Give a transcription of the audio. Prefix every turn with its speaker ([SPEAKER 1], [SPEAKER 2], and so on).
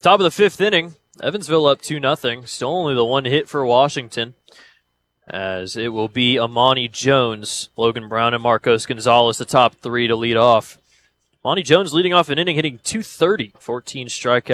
[SPEAKER 1] Top of the fifth inning, Evansville up 2-0. Still only the one hit for Washington, as it will be Amani Jones, Logan Brown, and Marcos Gonzalez, the top three to lead off. Amani Jones leading off an inning, hitting .230, 14 strikeouts.